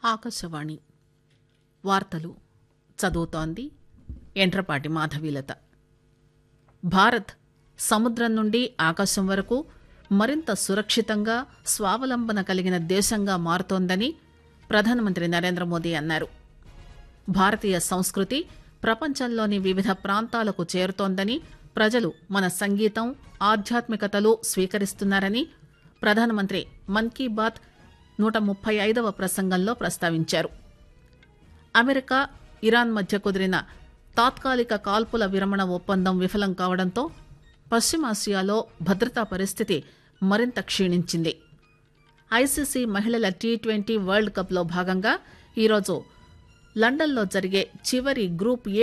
ఆకాశవాణి వార్తలు చదువుతోంది ఎంట్రపాటి మాధవీలత. భారత్ సముద్రం నుండి ఆకాశం వరకు మరింత సురక్షితంగా స్వావలంబన కలిగిన దేశంగా మారుతోందని ప్రధానమంత్రి నరేంద్ర మోదీ అన్నారు. భారతీయ సంస్కృతి ప్రపంచంలోని వివిధ ప్రాంతాలకు చేరుతోందని, ప్రజలు మన సంగీతం, ఆధ్యాత్మికతలు స్వీకరిస్తున్నారని ప్రధానమంత్రి మన్ కీ బాత్ 135వ ప్రసంగంలో ప్రస్తావించారు. అమెరికా, ఇరాన్ మధ్య కుదిరిన తాత్కాలిక కాల్పుల విరమణ ఒప్పందం విఫలం కావడంతో పశ్చిమాసియాలో భద్రతా పరిస్థితి మరింత క్షీణించింది. ఐసీసీ మహిళల టీ20 వరల్డ్ కప్లో భాగంగా ఈరోజు లండన్లో జరిగే చివరి గ్రూప్ ఏ